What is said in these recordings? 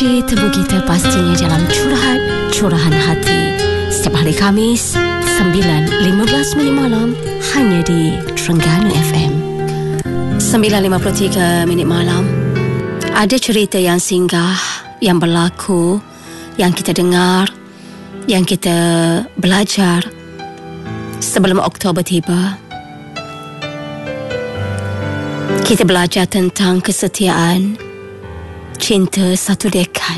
Temu kita pastinya dalam curahan hati setiap hari Khamis 9.15 minit malam hanya di Terengganu FM. 9.53 minit malam. Ada cerita yang singgah, yang berlaku, yang kita dengar, yang kita belajar sebelum Oktober tiba. Kita belajar tentang kesetiaan, cinta satu dekad.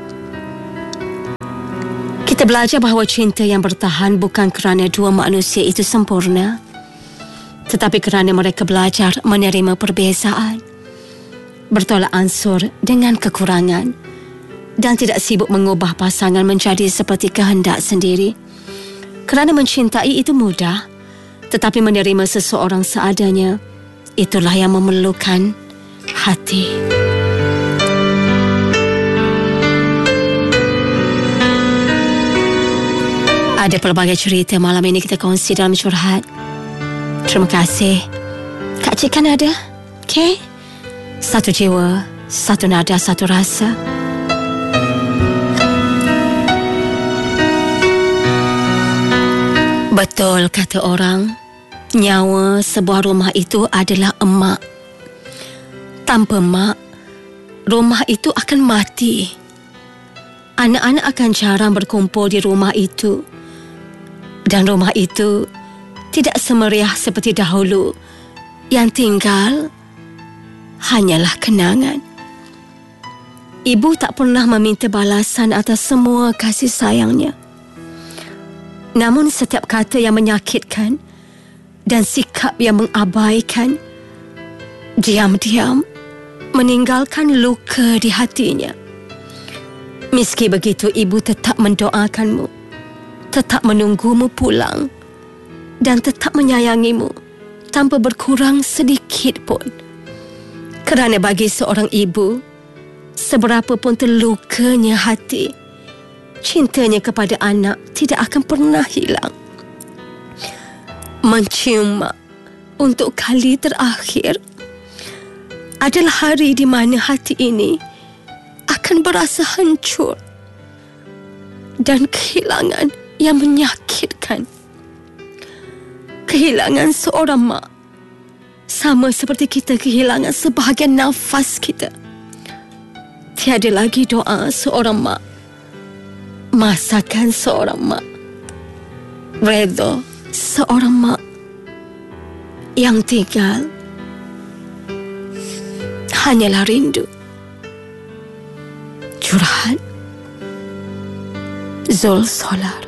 Kita belajar bahawa cinta yang bertahan bukan kerana dua manusia itu sempurna, tetapi kerana mereka belajar menerima perbezaan, bertolak ansur dengan kekurangan, dan tidak sibuk mengubah pasangan menjadi seperti kehendak sendiri. Kerana mencintai itu mudah, tetapi menerima seseorang seadanya, itulah yang memerlukan hati. Ada pelbagai cerita malam ini kita kongsi dalam curhat. Terima kasih. Kak Cik kan ada? Okay? Satu jiwa, satu nada, satu rasa. Betul kata orang, nyawa sebuah rumah itu adalah emak. Tanpa mak, rumah itu akan mati. Anak-anak akan jarang berkumpul di rumah itu. Dan rumah itu tidak semeriah seperti dahulu. Yang tinggal hanyalah kenangan. Ibu tak pernah meminta balasan atas semua kasih sayangnya. Namun setiap kata yang menyakitkan dan sikap yang mengabaikan, diam-diam meninggalkan luka di hatinya. Meski begitu, ibu tetap mendoakanmu, tetap menunggumu pulang, dan tetap menyayangimu tanpa berkurang sedikit pun. Kerana bagi seorang ibu, seberapa pun terlukanya hati, cintanya kepada anak tidak akan pernah hilang. Mencium mak untuk kali terakhir adalah hari di mana hati ini akan berasa hancur dan kehilangan yang menyakitkan. Kehilangan seorang mak sama seperti kita kehilangan sebahagian nafas kita. Tiada lagi doa seorang mak, masakan seorang mak, redha seorang mak. Yang tinggal hanyalah rindu. Curhat Zul Solar.